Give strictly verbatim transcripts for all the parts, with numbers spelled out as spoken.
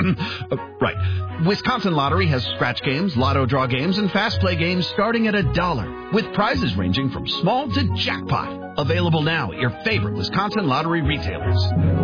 uh, right. Wisconsin Lottery has scratch games, lotto draw games, and fast play games starting at a dollar, with prizes ranging from small to jackpot. Available now at your favorite Wisconsin Lottery retailers.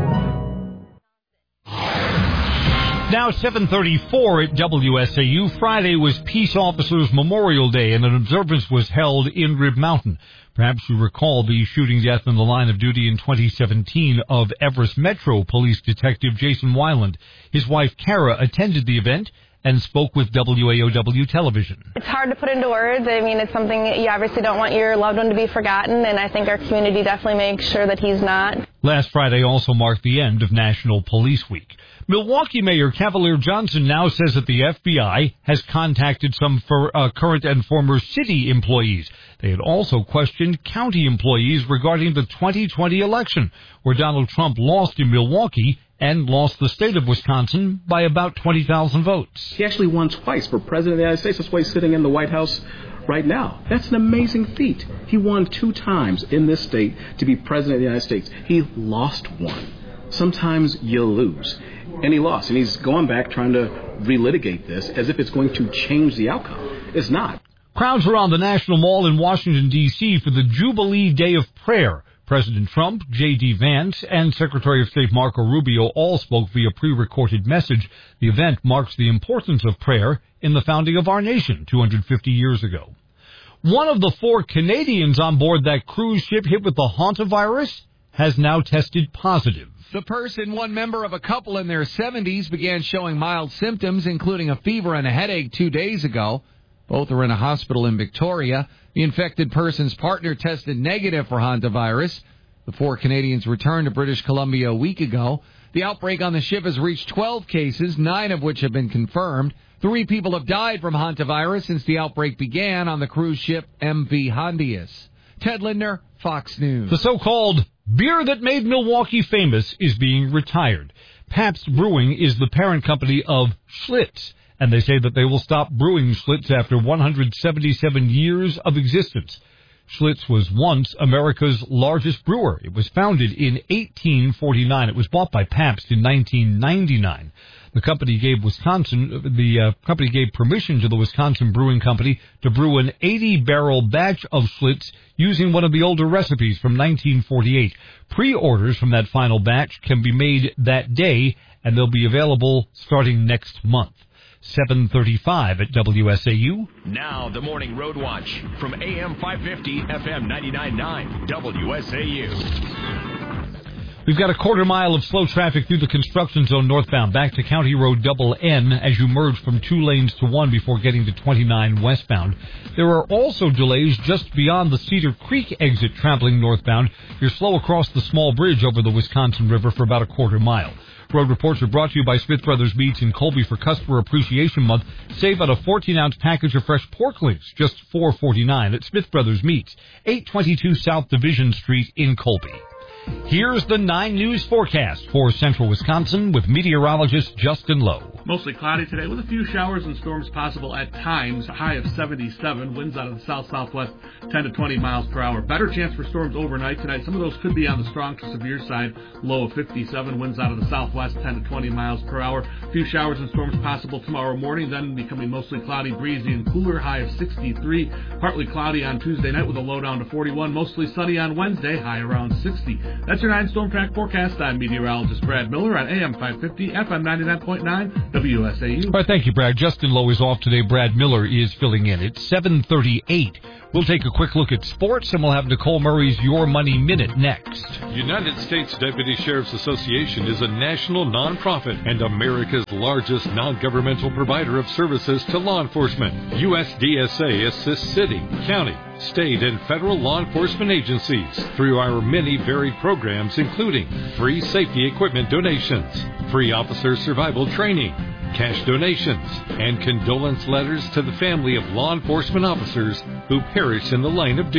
Now seven thirty-four at W S A U. Friday was Peace Officers Memorial Day, and an observance was held in Rib Mountain. Perhaps you recall the shooting death in the line of duty in twenty seventeen of Everest Metro Police Detective Jason Weiland. His wife, Kara, attended the event and spoke with W A O W television. It's hard to put into words. I mean, it's something you obviously don't want your loved one to be forgotten, and I think our community definitely makes sure that he's not. Last Friday also marked the end of National Police Week. Milwaukee Mayor Cavalier Johnson now says that the F B I has contacted some for, uh, current and former city employees. They had also questioned county employees regarding the twenty twenty election, where Donald Trump lost in Milwaukee and lost the state of Wisconsin by about twenty thousand votes. He actually won twice for president of the United States. That's why he's sitting in the White House right now. That's an amazing feat. He won two times in this state to be president of the United States. He lost one. Sometimes you lose. And he lost. And he's going back trying to relitigate this as if it's going to change the outcome. It's not. Crowds were on the National Mall in Washington, D C for the Jubilee Day of Prayer. President Trump, J D. Vance, and Secretary of State Marco Rubio all spoke via pre-recorded message. The event marks the importance of prayer in the founding of our nation two hundred fifty years ago. One of the four Canadians on board that cruise ship hit with the hantavirus has now tested positive. The person, one member of a couple in their seventies, began showing mild symptoms, including a fever and a headache two days ago. Both are in a hospital in Victoria. The infected person's partner tested negative for hantavirus. The four Canadians returned to British Columbia a week ago. The outbreak on the ship has reached twelve cases, nine of which have been confirmed. Three people have died from hantavirus since the outbreak began on the cruise ship M V Hondius. Ted Lindner, Fox News. The so-called beer that made Milwaukee famous is being retired. Pabst Brewing is the parent company of Schlitz, and they say that they will stop brewing Schlitz after one hundred seventy-seven years of existence. Schlitz was once America's largest brewer. It was founded in eighteen forty-nine. It was bought by Pabst in nineteen ninety-nine. The company gave Wisconsin, the uh, company gave permission to the Wisconsin Brewing Company to brew an eighty barrel batch of Schlitz using one of the older recipes from nineteen forty-eight. Pre-orders from that final batch can be made that day, and they'll be available starting next month. seven thirty-five at W S A U. Now the Morning Road Watch from A M five fifty, F M ninety-nine point nine, W S A U. We've got a quarter mile of slow traffic through the construction zone northbound back to County Road Double N as you merge from two lanes to one before getting to twenty-nine westbound. There are also delays just beyond the Cedar Creek exit traveling northbound. You're slow across the small bridge over the Wisconsin River for about a quarter mile. Road reports are brought to you by Smith Brothers Meats in Colby for Customer Appreciation Month. Save on a fourteen ounce package of fresh pork links, just four forty-nine at Smith Brothers Meats, eight twenty-two South Division Street in Colby. Here's the nine News forecast for central Wisconsin with meteorologist Justin Lowe. Mostly cloudy today with a few showers and storms possible at times. A high of seventy-seven. Winds out of the south-southwest ten to twenty miles per hour. Better chance for storms overnight tonight. Some of those could be on the strong to severe side. Low of fifty-seven. Winds out of the southwest ten to twenty miles per hour. A few showers and storms possible tomorrow morning. Then becoming mostly cloudy, breezy, and cooler. High of sixty-three. Partly cloudy on Tuesday night with a low down to forty-one. Mostly sunny on Wednesday. High around sixty. That's your nine Storm Track forecast. I'm meteorologist Brad Miller on A M five fifty, F M ninety-nine point nine, W S A U. All right, thank you, Brad. Justin Lowe is off today. Brad Miller is filling in. It's seven thirty-eight. We'll take a quick look at sports, and we'll have Nicole Murray's Your Money Minute next. United States Deputy Sheriff's Association is a national nonprofit and America's largest non-governmental provider of services to law enforcement. U S D S A assists city, county, state, and federal law enforcement agencies through our many varied programs, including free safety equipment donations, free officer survival training, cash donations, and condolence letters to the family of law enforcement officers who perished in the line of duty.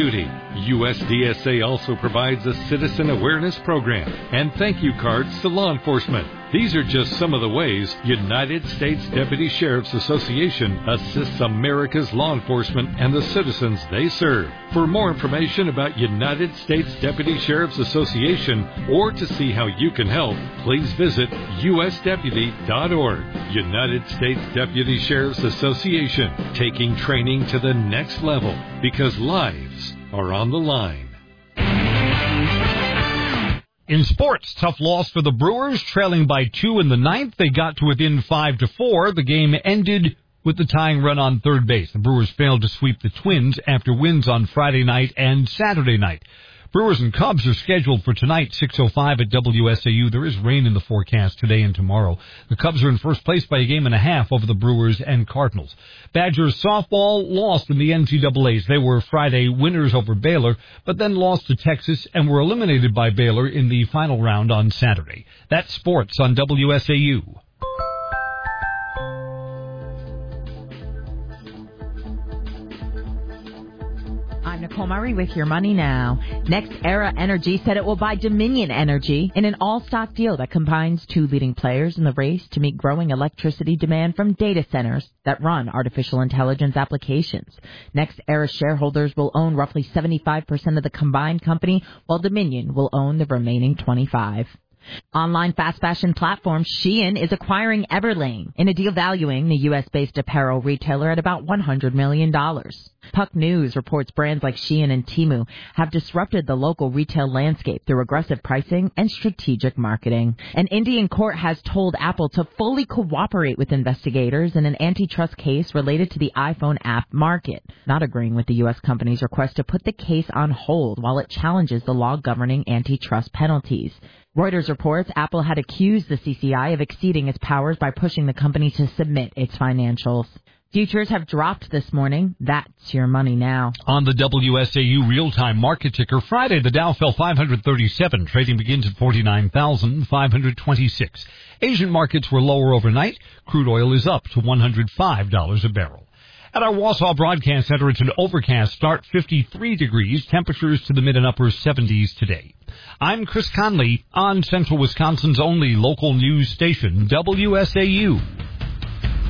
U S D S A also provides a citizen awareness program and thank you cards to law enforcement. These are just some of the ways United States Deputy Sheriff's Association assists America's law enforcement and the citizens they serve. For more information about United States Deputy Sheriff's Association or to see how you can help, please visit U S deputy dot org. United States Deputy Sheriff's Association, taking training to the next level because lives are on the line. In sports, tough loss for the Brewers, trailing by two in the ninth. They got to within five to four. The game ended with the tying run on third base. The Brewers failed to sweep the Twins after wins on Friday night and Saturday night. Brewers and Cubs are scheduled for tonight, six oh five at W S A U. There is rain in the forecast today and tomorrow. The Cubs are in first place by a game and a half over the Brewers and Cardinals. Badgers softball lost in the N C double A's. They were Friday winners over Baylor, but then lost to Texas and were eliminated by Baylor in the final round on Saturday. That's sports on W S A U. I'm Nicole Murray with Your Money Now. NextEra Energy said it will buy Dominion Energy in an all-stock deal that combines two leading players in the race to meet growing electricity demand from data centers that run artificial intelligence applications. NextEra shareholders will own roughly seventy-five percent of the combined company, while Dominion will own the remaining twenty-five percent. Online fast fashion platform Shein is acquiring Everlane in a deal valuing the U S-based apparel retailer at about one hundred million dollars. Puck News reports brands like Shein and Temu have disrupted the local retail landscape through aggressive pricing and strategic marketing. An Indian court has told Apple to fully cooperate with investigators in an antitrust case related to the iPhone app market, not agreeing with the U S company's request to put the case on hold while it challenges the law governing antitrust penalties. Reuters reports Apple had accused the C C I of exceeding its powers by pushing the company to submit its financials. Futures have dropped this morning. That's Your Money Now. On the W S A U real-time market ticker, Friday the Dow fell five hundred thirty-seven. Trading begins at forty-nine thousand five hundred twenty-six. Asian markets were lower overnight. Crude oil is up to one hundred five dollars a barrel. At our Wausau Broadcast Center, it's an overcast start, fifty-three degrees, temperatures to the mid and upper seventies today. I'm Chris Conley on Central Wisconsin's only local news station, W S A U.